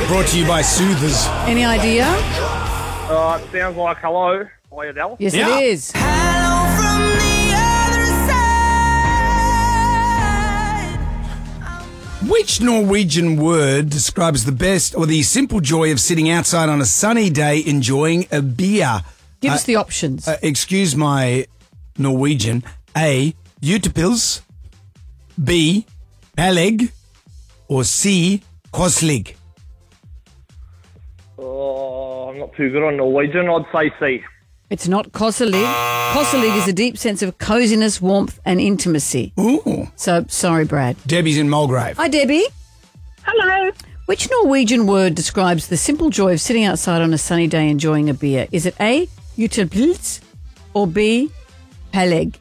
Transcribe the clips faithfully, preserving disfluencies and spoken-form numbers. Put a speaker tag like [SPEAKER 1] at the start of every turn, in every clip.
[SPEAKER 1] Brought to you by Soothers.
[SPEAKER 2] Any idea?
[SPEAKER 3] Uh, it sounds like Hello by Adele.
[SPEAKER 2] Yes,
[SPEAKER 1] Yeah.
[SPEAKER 2] it is.
[SPEAKER 1] Which Norwegian word describes the best or the simple joy of sitting outside on a sunny day enjoying a beer?
[SPEAKER 2] Give
[SPEAKER 1] Uh,
[SPEAKER 2] us the options.
[SPEAKER 1] Uh, excuse my Norwegian. A. Utepils. B. Peleg. Or C. Koslig.
[SPEAKER 3] Oh, I'm not too good on Norwegian. I'd say C.
[SPEAKER 2] It's not Kosselig. Kosselig is a deep sense of coziness, warmth, and intimacy.
[SPEAKER 1] Ooh.
[SPEAKER 2] So, sorry, Brad.
[SPEAKER 1] Debbie's in Mulgrave.
[SPEAKER 2] Hi, Debbie.
[SPEAKER 4] Hello.
[SPEAKER 2] Which Norwegian word describes the simple joy of sitting outside on a sunny day enjoying a beer? Is it A, Utepils, or B, Peleg?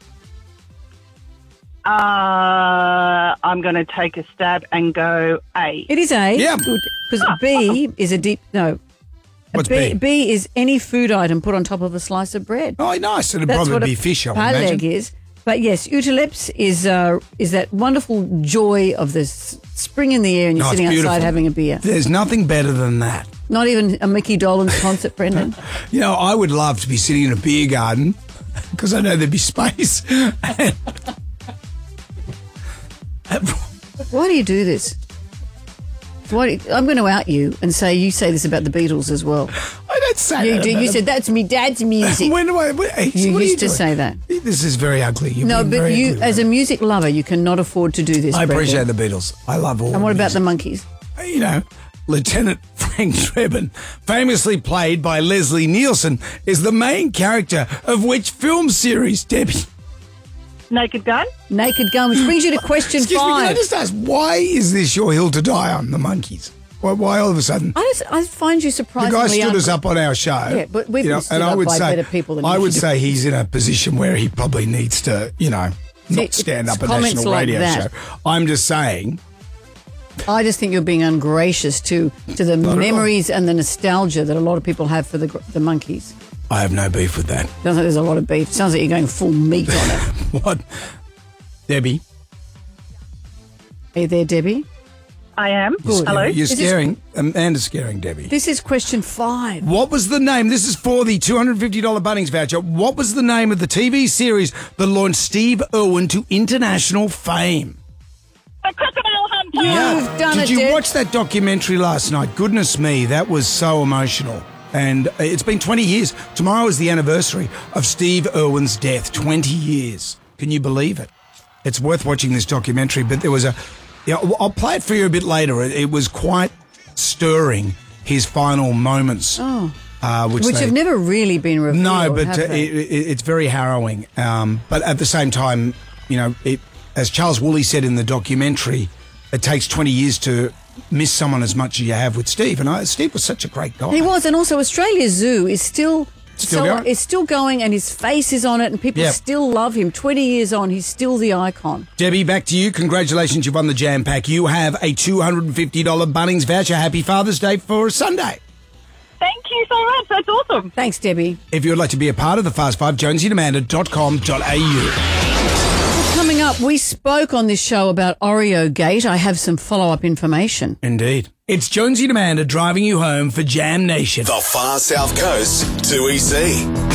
[SPEAKER 4] Uh, I'm going to take a stab and go A.
[SPEAKER 2] It is A.
[SPEAKER 1] Yeah.
[SPEAKER 2] Because B is a deep, no.
[SPEAKER 1] What's
[SPEAKER 2] B,
[SPEAKER 1] B?
[SPEAKER 2] B is any food item put on top of a slice of bread.
[SPEAKER 1] Oh, nice. It'd
[SPEAKER 2] That's
[SPEAKER 1] probably
[SPEAKER 2] what
[SPEAKER 1] be
[SPEAKER 2] a
[SPEAKER 1] fish, I would
[SPEAKER 2] Peleg
[SPEAKER 1] imagine.
[SPEAKER 2] is. But yes, utelips is uh, is that wonderful joy of the s- spring in the air and you're
[SPEAKER 1] Oh, it's
[SPEAKER 2] sitting outside
[SPEAKER 1] beautiful.
[SPEAKER 2] having a beer.
[SPEAKER 1] There's nothing better than that.
[SPEAKER 2] Not even a Mickey Dolenz concert, Brendan.
[SPEAKER 1] You know, I would love to be sitting in a beer garden because I know there'd be space.
[SPEAKER 2] Why do you do this? Why do you- I'm going to out you and say you say this about the Beatles as well.
[SPEAKER 1] I don't say
[SPEAKER 2] You,
[SPEAKER 1] that.
[SPEAKER 2] do, you
[SPEAKER 1] about
[SPEAKER 2] said that's me dad's music.
[SPEAKER 1] them. When do I? When, hey,
[SPEAKER 2] You
[SPEAKER 1] what are
[SPEAKER 2] used to
[SPEAKER 1] doing?
[SPEAKER 2] say that.
[SPEAKER 1] This is very ugly. You're
[SPEAKER 2] No,
[SPEAKER 1] being
[SPEAKER 2] but
[SPEAKER 1] very
[SPEAKER 2] you,
[SPEAKER 1] ugly
[SPEAKER 2] as a
[SPEAKER 1] about
[SPEAKER 2] music lover, you cannot afford to do this.
[SPEAKER 1] it. I
[SPEAKER 2] Brendan.
[SPEAKER 1] appreciate the Beatles. I love all.
[SPEAKER 2] And what about the Monkeys?
[SPEAKER 1] You know, Lieutenant Frank Drebin, famously played by Leslie Nielsen, is the main character of which film series, Debbie?
[SPEAKER 4] Naked Gun?
[SPEAKER 2] Naked Gun, which brings you to question
[SPEAKER 1] Excuse me, can I
[SPEAKER 2] five.
[SPEAKER 1] just ask, why is this your hill to die on, the Monkeys? Why, why all of a sudden?
[SPEAKER 2] I, just, I find you
[SPEAKER 1] The
[SPEAKER 2] surprisingly
[SPEAKER 1] guy stood
[SPEAKER 2] un-
[SPEAKER 1] us up on our show.
[SPEAKER 2] Yeah, but we've
[SPEAKER 1] you
[SPEAKER 2] been
[SPEAKER 1] know,
[SPEAKER 2] stood
[SPEAKER 1] and I
[SPEAKER 2] up
[SPEAKER 1] would
[SPEAKER 2] by
[SPEAKER 1] say,
[SPEAKER 2] better people than
[SPEAKER 1] I
[SPEAKER 2] you
[SPEAKER 1] would
[SPEAKER 2] should
[SPEAKER 1] say he's in a position where he probably needs to, you know,
[SPEAKER 2] See,
[SPEAKER 1] not stand
[SPEAKER 2] it's
[SPEAKER 1] up a
[SPEAKER 2] comments
[SPEAKER 1] national
[SPEAKER 2] like
[SPEAKER 1] radio
[SPEAKER 2] that.
[SPEAKER 1] show. I'm just saying,
[SPEAKER 2] I just think you're being ungracious to to the
[SPEAKER 1] at all.
[SPEAKER 2] memories and the nostalgia that a lot of people have for the the Monkeys.
[SPEAKER 1] I have no beef with that.
[SPEAKER 2] Sounds like there's a lot of beef. Sounds like you're going full meat on it.
[SPEAKER 1] What? Debbie?
[SPEAKER 2] Are you there, Debbie?
[SPEAKER 4] I am.
[SPEAKER 2] Good.
[SPEAKER 4] Hello.
[SPEAKER 1] You're
[SPEAKER 2] Is this-
[SPEAKER 1] scaring, Amanda's scaring Debbie.
[SPEAKER 2] This is question five.
[SPEAKER 1] What was the name? This is for the two hundred fifty dollars Bunnings voucher. What was the name of the T V series that launched Steve Irwin to international fame?
[SPEAKER 4] The Crocodile Hunter.
[SPEAKER 2] You've done
[SPEAKER 1] Did
[SPEAKER 2] it,
[SPEAKER 1] you
[SPEAKER 2] Deb.
[SPEAKER 1] watch that documentary last night? Goodness me, that was so emotional. And it's been twenty years. Tomorrow is the anniversary of Steve Irwin's death. twenty years. Can you believe it? It's worth watching this documentary, but there was a... Yeah, I'll play it for you a bit later. It, it was quite stirring, his final moments.
[SPEAKER 2] Oh.
[SPEAKER 1] Uh, which
[SPEAKER 2] Which
[SPEAKER 1] they,
[SPEAKER 2] have never really been revealed.
[SPEAKER 1] No, but
[SPEAKER 2] have
[SPEAKER 1] uh,
[SPEAKER 2] they?
[SPEAKER 1] it, it, it's very harrowing. Um, but at the same time, you know, it, as Charles Woolley said in the documentary, it takes twenty years to miss someone as much as you have with Steve. And I, Steve was such a great guy.
[SPEAKER 2] He was, and also Australia Zoo is still
[SPEAKER 1] Still
[SPEAKER 2] so,
[SPEAKER 1] going?
[SPEAKER 2] It's still going, and his face is on it, and people
[SPEAKER 1] Yep.
[SPEAKER 2] still love him. Twenty years on, he's still the icon.
[SPEAKER 1] Debbie, back to you. Congratulations, you've won the Jam Pack. You have a two hundred fifty dollars Bunnings voucher. Happy Father's Day for Sunday.
[SPEAKER 4] Thank you so much. That's awesome.
[SPEAKER 2] Thanks, Debbie.
[SPEAKER 1] If you would like to be a part of the Fast Five, jonesy and amanda dot com dot a u.
[SPEAKER 2] Coming up, we spoke on this show about Oreo Gate. I have some follow-up information.
[SPEAKER 1] Indeed. It's Jonesy and Amanda driving you home for Jam Nation.
[SPEAKER 5] The Far South Coast, too easy.